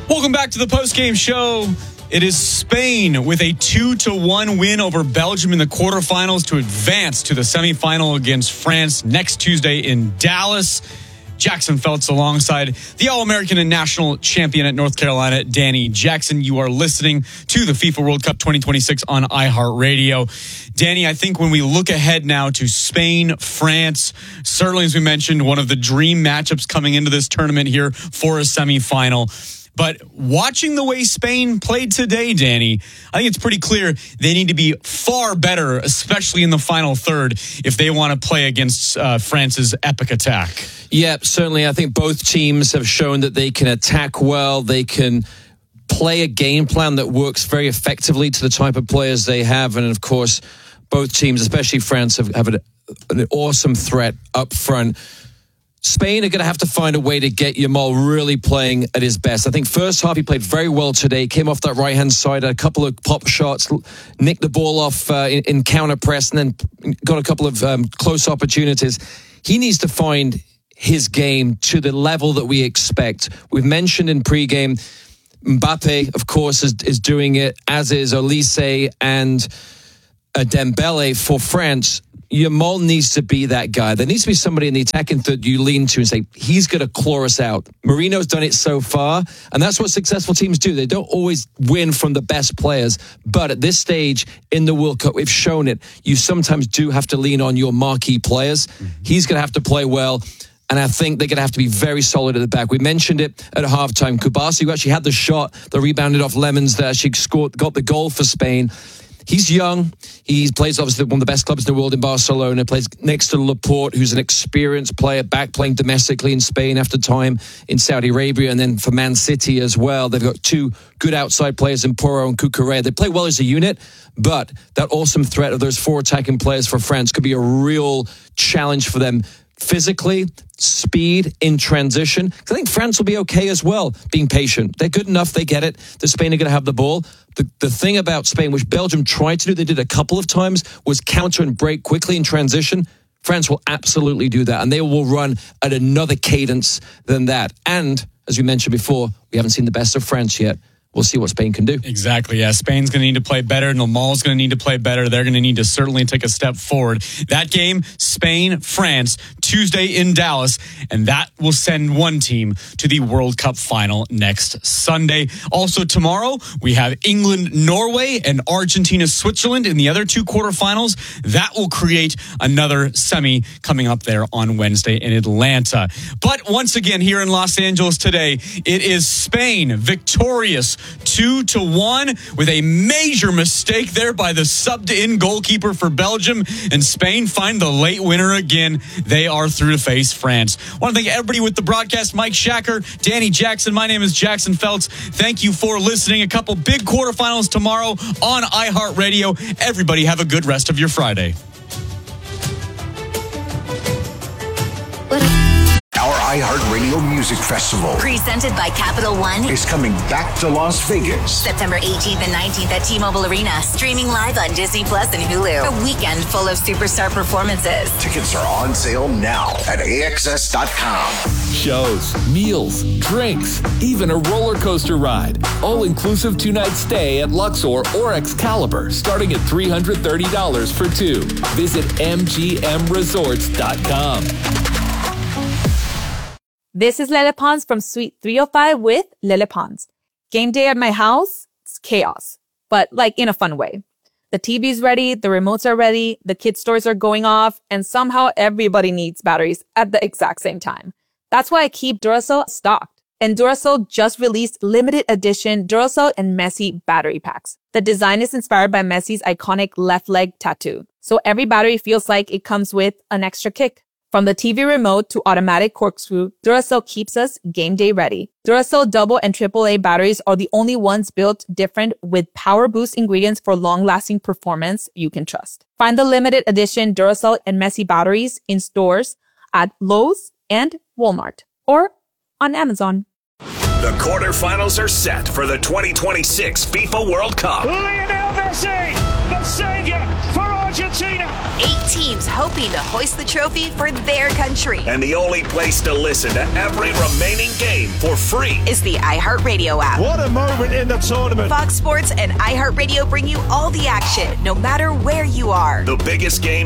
Welcome back to the postgame show. It is Spain with a 2-1 win over Belgium in the quarterfinals to advance to the semifinal against France next Tuesday in Dallas. Jackson Feltz alongside the All-American and national champion at North Carolina, Danny Jackson. You are listening to the FIFA World Cup 2026 on iHeartRadio. Danny, I think when we look ahead now to Spain, France, certainly as we mentioned, one of the dream matchups coming into this tournament here for a semifinal. But watching the way Spain played today, Danny, I think it's pretty clear they need to be far better, especially in the final third, if they want to play against France's epic attack. Yeah, certainly. I think both teams have shown that they can attack well. They can play a game plan that works very effectively to the type of players they have. And, of course, both teams, especially France, have an awesome threat up front. Spain are going to have to find a way to get Yamal really playing at his best. I think first half he played very well today. Came off that right-hand side, a couple of pop shots, nicked the ball off in counter press, and then got a couple of close opportunities. He needs to find his game to the level that we expect. We've mentioned in pregame, Mbappe, of course, is doing it, as is Olise and Dembele for France. Yamal needs to be that guy. There needs to be somebody in the attacking third you lean to and say, he's going to claw us out. Marino's done it so far, and that's what successful teams do. They don't always win from the best players, but at this stage in the World Cup, we've shown it. You sometimes do have to lean on your marquee players. He's going to have to play well, and I think they're going to have to be very solid at the back. We mentioned it at halftime. Kubasi, who actually had the shot that rebounded off Lemons there, she got the goal for Spain. He's young. He plays obviously one of the best clubs in the world in Barcelona, plays next to Laporte, who's an experienced player, back playing domestically in Spain after time in Saudi Arabia, and then for Man City as well. They've got two good outside players in Porro and Cucurella. They play well as a unit, but that awesome threat of those four attacking players for France could be a real challenge for them physically, speed in transition. Because I think France will be okay as well, being patient. They're good enough, they get it, that Spain are going to have the ball. The thing about Spain, which Belgium tried to do, they did a couple of times, was counter and break quickly in transition. France will absolutely do that, and they will run at another cadence than that. And, as we mentioned before, we haven't seen the best of France yet. We'll see what Spain can do. Exactly, yeah. Spain's going to need to play better. Yamal's going to need to play better. They're going to need to certainly take a step forward. That game, Spain-France, Tuesday in Dallas, and that will send one team to the World Cup final next Sunday. Also tomorrow, we have England-Norway and Argentina-Switzerland in the other two quarterfinals. That will create another semi coming up there on Wednesday in Atlanta. But once again, here in Los Angeles today, it is Spain victorious 2-1 with a major mistake there by the subbed-in goalkeeper for Belgium, and Spain find the late winner again. They are through to face France. I want to thank everybody with the broadcast, Mike Shacker, Danny Jackson. My name is Jackson Feltz. Thank you for listening. A couple big quarterfinals tomorrow on iHeartRadio. Everybody have a good rest of your Friday. Our iHeartRadio Music Festival, presented by Capital One, is coming back to Las Vegas. September 18th and 19th at T-Mobile Arena. Streaming live on Disney Plus and Hulu. A weekend full of superstar performances. Tickets are on sale now at AXS.com. Shows, meals, drinks, even a roller coaster ride. All-inclusive two-night stay at Luxor or Excalibur, starting at $330 for two. Visit MGMResorts.com. This is Lele Pons from Suite 305 with Lele Pons. Game day at my house, it's chaos, but like in a fun way. The TV's ready, the remotes are ready, the kids' toys are going off, and somehow everybody needs batteries at the exact same time. That's why I keep Duracell stocked. And Duracell just released limited edition Duracell and Messi battery packs. The design is inspired by Messi's iconic left leg tattoo. So every battery feels like it comes with an extra kick. From the TV remote to automatic corkscrew, Duracell keeps us game day ready. Duracell double and AAA batteries are the only ones built different with power boost ingredients for long-lasting performance you can trust. Find the limited edition Duracell and Messi batteries in stores at Lowe's and Walmart or on Amazon. The quarterfinals are set for the 2026 FIFA World Cup. Lionel Messi, the savior for Argentina. Argentina. 8 teams hoping to hoist the trophy for their country. And the only place to listen to every remaining game for free is the iHeartRadio app. What a moment in the tournament. Fox Sports and iHeartRadio bring you all the action, no matter where you are. The biggest game